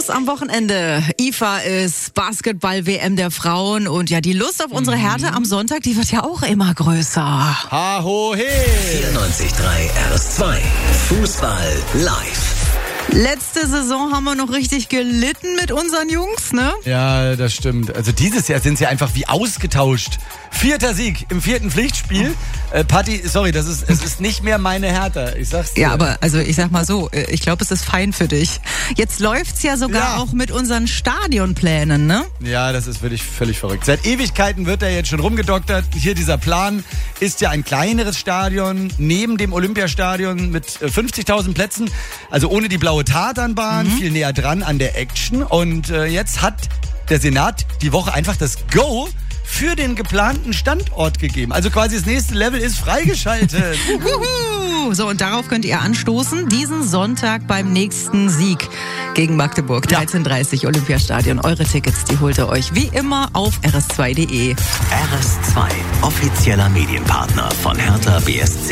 Tennis am Wochenende. IFA ist Basketball-WM der Frauen und ja, die Lust auf unsere Hertha am Sonntag, die wird ja auch immer größer. Ha, ho, he! 94.3 RS2. Fußball live. Letzte Saison haben wir noch richtig gelitten mit unseren Jungs, ne? Ja, das stimmt. Also dieses Jahr sind sie einfach wie ausgetauscht. 4. Sieg im 4. Pflichtspiel. Patti, sorry, es ist nicht mehr meine Hertha. Ich sag's dir. Ja, aber also ich sag mal so, ich glaube, es ist fein für dich. Jetzt läuft's ja sogar auch mit unseren Stadionplänen, ne? Ja, das ist völlig verrückt. Seit Ewigkeiten wird da jetzt schon rumgedoktert. Hier dieser Plan ist ja ein kleineres Stadion neben dem Olympiastadion mit 50.000 Plätzen. Also ohne die blaue Tatanbahn, viel näher dran an der Action. Und jetzt hat der Senat die Woche einfach das Go für den geplanten Standort gegeben. Also quasi das nächste Level ist freigeschaltet. So, und darauf könnt ihr anstoßen, diesen Sonntag beim nächsten Sieg gegen Magdeburg. 13:30 Olympiastadion. Eure Tickets, die holt ihr euch wie immer auf rs2.de. RS2, offizieller Medienpartner von Hertha BSC.